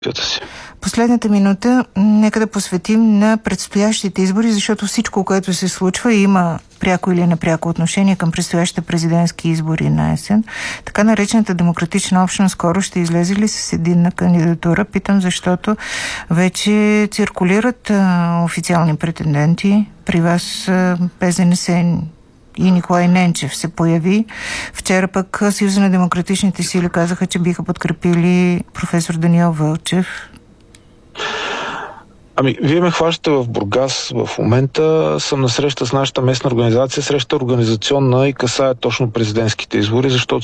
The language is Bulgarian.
Последната минута нека да посветим на предстоящите избори, защото всичко, което се случва, има пряко или непряко отношение към предстоящите президентски избори на есен. Така наречената демократична общност скоро ще излезе ли с единна кандидатура? Питам, защото вече циркулират официални претенденти. При вас ПЗНС и Николай Ненчев се появи. Вчера пък Съюза на демократичните сили казаха, че биха подкрепили професор Даниел Вълчев. Вие ме хващате в Бургас. В момента съм на среща с нашата местна организация, среща организационна и касае точно президентските избори, защото